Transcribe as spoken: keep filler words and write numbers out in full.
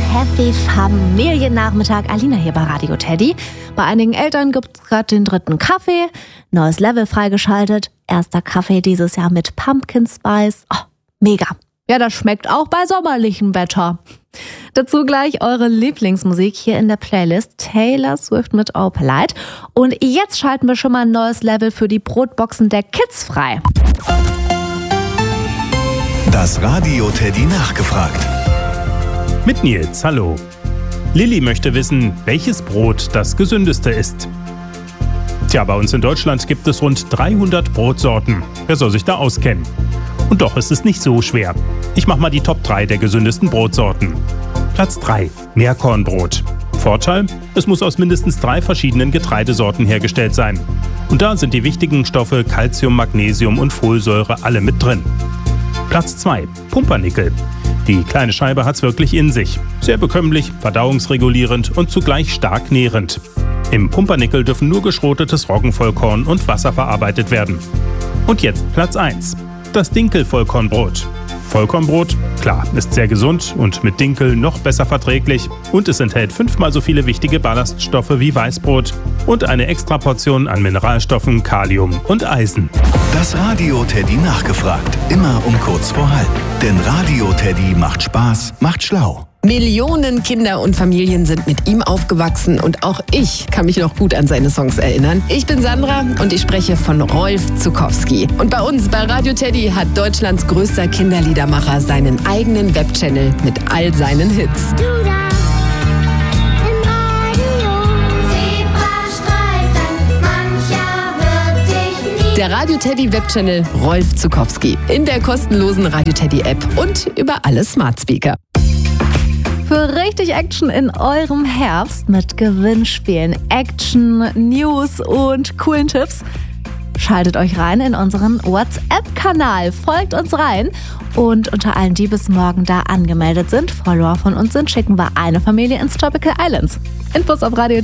Happy Familiennachmittag. Alina hier bei Radio Teddy. Bei einigen Eltern gibt es gerade den dritten Kaffee. Neues Level freigeschaltet. Erster Kaffee dieses Jahr mit Pumpkin Spice. Oh, mega. Ja, das schmeckt auch bei sommerlichem Wetter. Dazu gleich eure Lieblingsmusik hier in der Playlist. Taylor Swift mit Oh Polite. Und jetzt schalten wir schon mal ein neues Level für die Brotboxen der Kids frei. Das Radio Teddy nachgefragt. Mit Nils, hallo. Lilly möchte wissen, welches Brot das gesündeste ist. Tja, bei uns in Deutschland gibt es rund dreihundert Brotsorten. Wer soll sich da auskennen? Und doch ist es nicht so schwer. Ich mach mal die Top drei der gesündesten Brotsorten. Platz drei. Mehrkornbrot. Vorteil? Es muss aus mindestens drei verschiedenen Getreidesorten hergestellt sein. Und da sind die wichtigen Stoffe Calcium, Magnesium und Folsäure alle mit drin. Platz zwei. Pumpernickel. Die kleine Scheibe hat's wirklich in sich. Sehr bekömmlich, verdauungsregulierend und zugleich stark nährend. Im Pumpernickel dürfen nur geschrotetes Roggenvollkorn und Wasser verarbeitet werden. Und jetzt Platz eins. Das Dinkel-Vollkornbrot. Vollkornbrot, klar, ist sehr gesund und mit Dinkel noch besser verträglich und es enthält fünfmal so viele wichtige Ballaststoffe wie Weißbrot und eine Extraportion an Mineralstoffen, Kalium und Eisen. Das Radio Teddy nachgefragt, immer um kurz vor halb. Denn Radio Teddy macht Spaß, macht schlau. Millionen Kinder und Familien sind mit ihm aufgewachsen und auch ich kann mich noch gut an seine Songs erinnern. Ich bin Sandra und ich spreche von Rolf Zuckowski. Und bei uns bei Radio Teddy hat Deutschlands größter Kinderliedermacher seinen eigenen Webchannel mit all seinen Hits. Der Radio Teddy Webchannel Rolf Zuckowski in der kostenlosen Radio Teddy App und über alle Smart Speaker. Für richtig Action in eurem Herbst mit Gewinnspielen, Action, News und coolen Tipps, schaltet euch rein in unseren WhatsApp-Kanal. Folgt uns rein und unter allen, die bis morgen da angemeldet sind, Follower von uns sind, schicken wir eine Familie ins Tropical Islands. Infos auf Radio